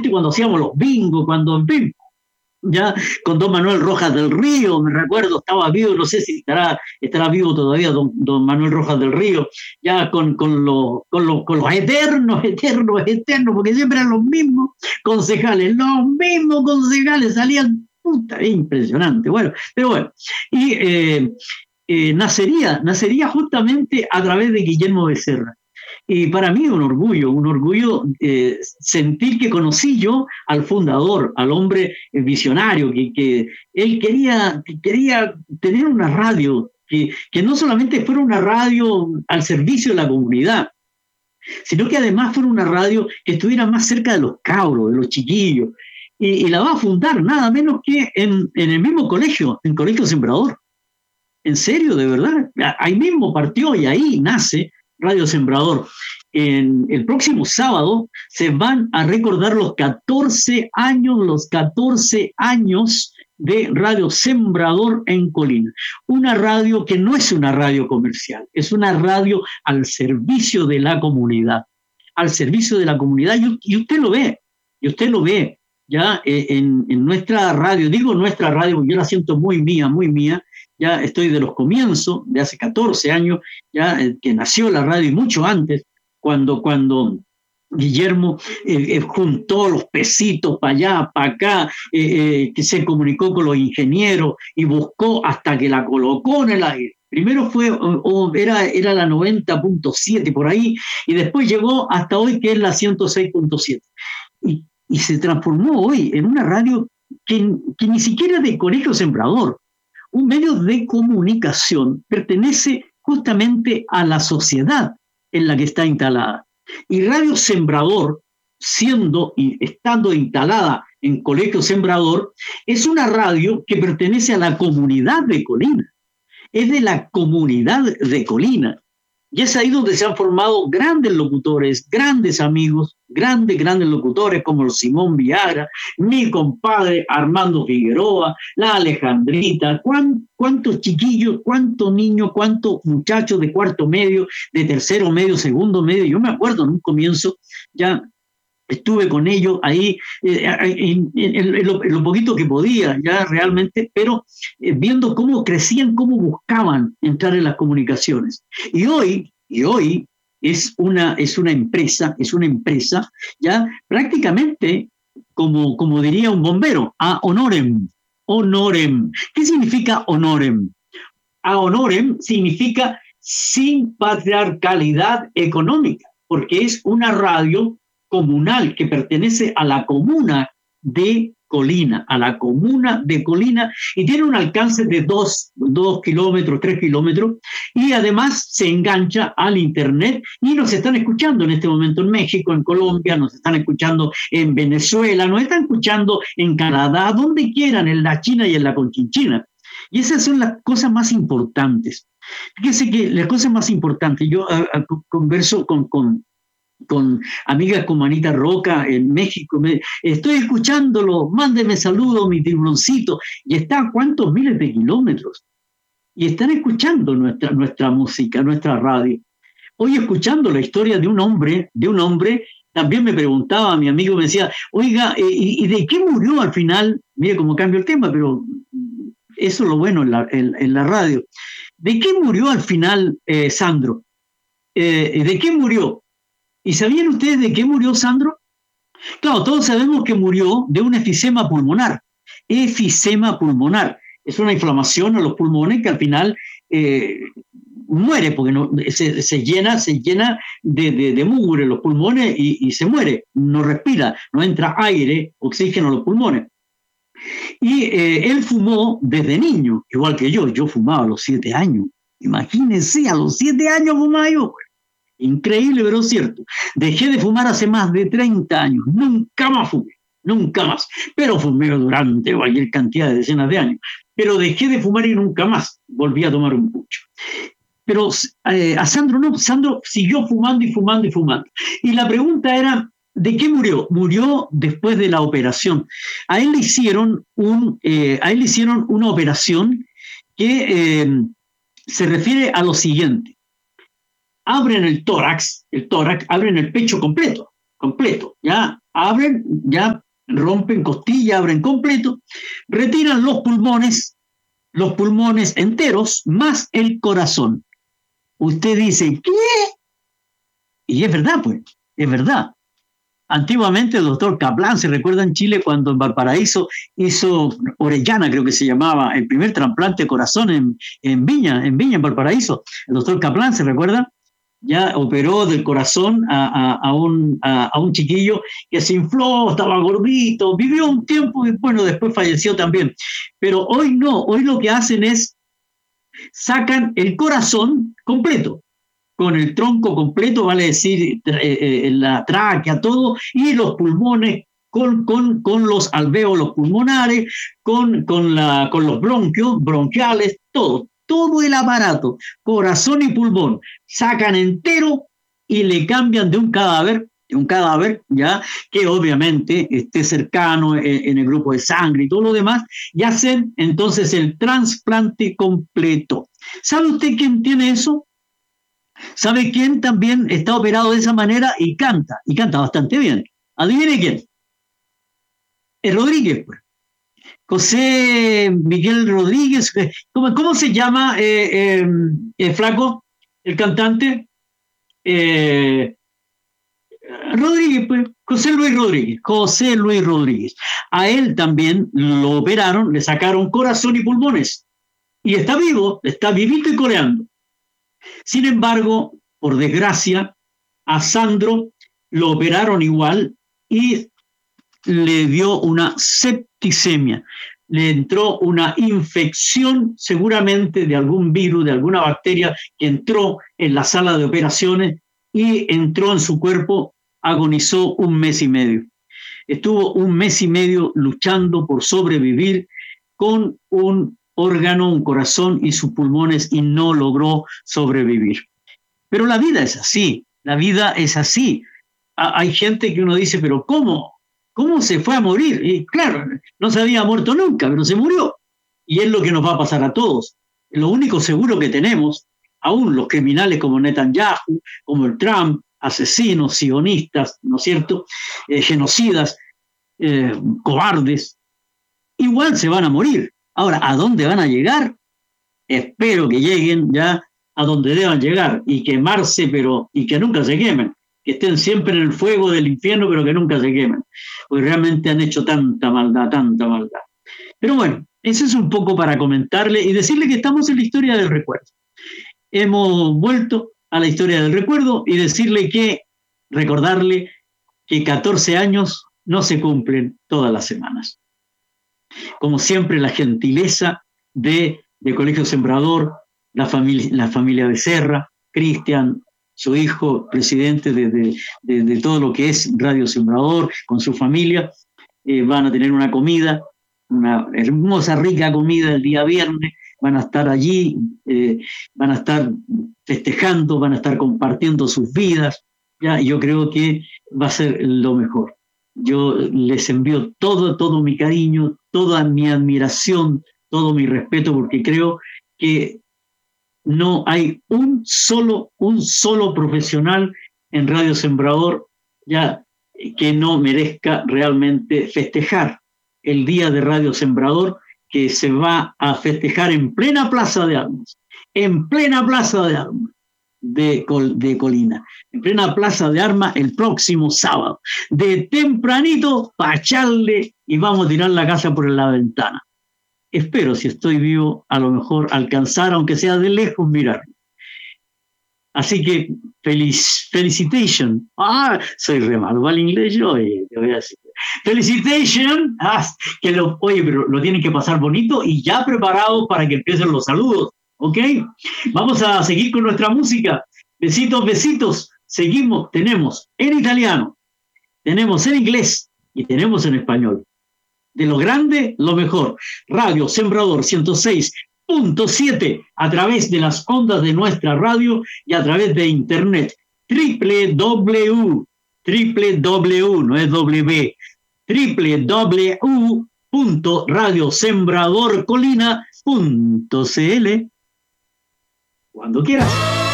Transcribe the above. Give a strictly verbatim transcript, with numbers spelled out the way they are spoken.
especialmente cuando hacíamos los bingos, cuando, en fin, ya con don Manuel Rojas del Río, me recuerdo, estaba vivo, no sé si estará, estará vivo todavía don, don Manuel Rojas del Río, ya con, con, los, con, los, con los eternos, eternos, eternos, porque siempre eran los mismos concejales, los mismos concejales salían, puta, impresionante, bueno, pero bueno, y eh, eh, nacería, nacería justamente a través de Guillermo Becerra. Y para mí un orgullo, un orgullo eh, sentir que conocí yo al fundador, al hombre visionario, que, que él quería, que quería tener una radio, que, que no solamente fuera una radio al servicio de la comunidad, sino que además fuera una radio que estuviera más cerca de los cabros, de los chiquillos. Y, y la va a fundar nada menos que en, en el mismo colegio, en Colegio Sembrador. En serio, de verdad. Ahí mismo partió y ahí nace Radio Sembrador. En el próximo sábado se van a recordar los catorce años, los catorce años de Radio Sembrador en Colina. Una radio que no es una radio comercial, es una radio al servicio de la comunidad, al servicio de la comunidad, y, y usted lo ve, y usted lo ve, ya eh, en, en nuestra radio, digo nuestra radio, yo la siento muy mía, muy mía, ya estoy de los comienzos, de hace catorce años, ya eh, que nació la radio y mucho antes, cuando, cuando Guillermo eh, eh, juntó los pesitos para allá, para acá, eh, eh, que se comunicó con los ingenieros y buscó hasta que la colocó en el aire. Primero fue, o, o era, era la noventa punto siete por ahí, y después llegó hasta hoy que es la ciento seis punto siete. Y, y se transformó hoy en una radio que, que ni siquiera es de Colegio Sembrador. Un medio de comunicación pertenece justamente a la sociedad en la que está instalada. Y Radio Sembrador, siendo y estando instalada en Colegio Sembrador, es una radio que pertenece a la comunidad de Colina. Es de la comunidad de Colina. Y es ahí donde se han formado grandes locutores, grandes amigos, grandes, grandes locutores como el Simón Viagra, mi compadre Armando Figueroa, la Alejandrita, cuán, cuántos chiquillos, cuántos niños, cuántos muchachos de cuarto medio, de tercero medio, segundo medio. Yo me acuerdo en un comienzo, ya estuve con ellos ahí eh, en, en, en, lo, en lo poquito que podía, ya realmente, pero eh, viendo cómo crecían, cómo buscaban entrar en las comunicaciones. Y hoy, y hoy es una, es una empresa, es una empresa ya prácticamente, como, como diría un bombero, a honorem, honorem. ¿Qué significa honorem? A honorem significa sin patriarcalidad económica, porque es una radio comunal que pertenece a la comuna de Colina, a la comuna de Colina, y tiene un alcance de dos, dos kilómetros, tres kilómetros, y además se engancha al internet y nos están escuchando en este momento en México, en Colombia, nos están escuchando en Venezuela, nos están escuchando en Canadá, donde quieran, en la China y en la Conchinchina. Y esas son las cosas más importantes. Fíjense que las cosas más importantes, yo a, a, converso con, con con amigas como Anita Roca en México, me, estoy escuchándolo, mándeme saludos, mi tiburoncito, y está a cuántos miles de kilómetros, y están escuchando nuestra, nuestra música, nuestra radio. Hoy escuchando la historia de un hombre, de un hombre, también me preguntaba, mi amigo me decía, oiga, eh, ¿y de qué murió al final? Mire cómo cambio el tema, pero eso es lo bueno en la, en, en la radio. ¿De qué murió al final eh, Sandro? Eh, ¿De qué murió? ¿Y sabían ustedes de qué murió Sandro? Claro, todos sabemos que murió de un efisema pulmonar. Efisema pulmonar. Es una inflamación a los pulmones que al final eh, muere, porque no, se, se llena, se llena de, de, de mugre los pulmones y, y se muere. No respira, no entra aire, oxígeno a los pulmones. Y eh, él fumó desde niño, igual que yo. Yo fumaba a los siete años. Imagínense, a los siete años fumaba yo. Increíble, pero cierto. Dejé de fumar hace más de treinta años. Nunca más fumé, nunca más. Pero fumé durante cualquier cantidad de decenas de años. Pero dejé de fumar y nunca más volví a tomar un pucho. Pero eh, a Sandro no, Sandro siguió fumando y fumando y fumando. Y la pregunta era, ¿de qué murió? Murió después de la operación. A él le hicieron, un, eh, a él le hicieron una operación que eh, se refiere a lo siguiente. Abren el tórax, el tórax, abren el pecho completo, completo, ya abren, ya rompen costilla, abren completo, retiran los pulmones, los pulmones enteros, más el corazón. Usted dice, ¿qué? Y es verdad, pues, es verdad. Antiguamente el doctor Kaplan, se recuerda en Chile cuando en Valparaíso hizo, Orellana creo que se llamaba, el primer trasplante de corazón en, en Viña, en Viña, en Valparaíso. El doctor Kaplan, ¿se recuerda? Ya operó del corazón a, a, a, un, a, a un chiquillo que se infló, estaba gordito, vivió un tiempo y bueno, después falleció también. Pero hoy no, hoy lo que hacen es sacan el corazón completo, con el tronco completo, vale decir, eh, eh, la tráquea, todo, y los pulmones con, con, con los alvéolos pulmonares, con, con, la, con los bronquios, bronquiales, todo, todo el aparato, corazón y pulmón, sacan entero y le cambian de un cadáver, de un cadáver, ya, que obviamente esté cercano en, en el grupo de sangre y todo lo demás, y hacen entonces el trasplante completo. ¿Sabe usted quién tiene eso? ¿Sabe quién también está operado de esa manera y canta? Y canta bastante bien. ¿Adivine quién? Es Rodríguez, pues. José Miguel Rodríguez. ¿Cómo, cómo se llama, eh, eh, eh, Flaco, el cantante? Eh, Rodríguez, pues. José Luis Rodríguez. José Luis Rodríguez. A él también lo operaron, le sacaron corazón y pulmones. Y está vivo, está vivito y coleando. Sin embargo, por desgracia, a Sandro lo operaron igual y le dio una septicemia. Le entró una infección seguramente de algún virus, de alguna bacteria que entró en la sala de operaciones y entró en su cuerpo, agonizó un mes y medio. Estuvo un mes y medio luchando por sobrevivir con un órgano, un corazón y sus pulmones y no logró sobrevivir. Pero la vida es así, la vida es así. Hay gente que uno dice, pero ¿cómo? ¿Cómo se fue a morir? Y claro, no se había muerto nunca, pero se murió. Y es lo que nos va a pasar a todos. Lo único seguro que tenemos, aún los criminales como Netanyahu, como el Trump, asesinos, sionistas, ¿no es cierto?, eh, genocidas, eh, cobardes, igual se van a morir. Ahora, ¿a dónde van a llegar? Espero que lleguen ya a donde deban llegar y quemarse, pero y que nunca se quemen, que estén siempre en el fuego del infierno, pero que nunca se quemen, porque realmente han hecho tanta maldad, tanta maldad. Pero bueno, eso es un poco para comentarle y decirle que estamos en la historia del recuerdo. Hemos vuelto a la historia del recuerdo y decirle que, recordarle que catorce años no se cumplen todas las semanas. Como siempre, la gentileza de, de Colegio Sembrador, la familia, la familia Becerra, Cristian, su hijo, presidente de, de, de, de todo lo que es Radio Sembrador, con su familia, eh, van a tener una comida, una hermosa, rica comida el día viernes, van a estar allí, eh, van a estar festejando, van a estar compartiendo sus vidas, ¿ya? Yo creo que va a ser lo mejor. Yo les envío todo, todo mi cariño, toda mi admiración, todo mi respeto, porque creo que no hay un solo, un solo profesional en Radio Sembrador ya que no merezca realmente festejar el día de Radio Sembrador, que se va a festejar en plena Plaza de Armas, en plena Plaza de Armas de, Col, de Colina, en plena Plaza de Armas el próximo sábado, de tempranito para echarle y vamos a tirar la casa por la ventana. Espero, si estoy vivo, a lo mejor alcanzar, aunque sea de lejos, mirar. Así que, feliz, felicitation. Ah, soy re malo para el inglés yo, eh, te voy a decir. Felicitation. Ah, que lo, oye, pero lo tienen que pasar bonito y ya preparado para que empiecen los saludos. ¿Ok? Vamos a seguir con nuestra música. Besitos, besitos. Seguimos, tenemos en italiano, tenemos en inglés y tenemos en español. De lo grande, lo mejor. Radio Sembrador ciento seis punto siete a través de las ondas de nuestra radio y a través de internet. Triple W, triple W, no es W, triple W punto radio sembrador colina punto c l. Cuando quieras.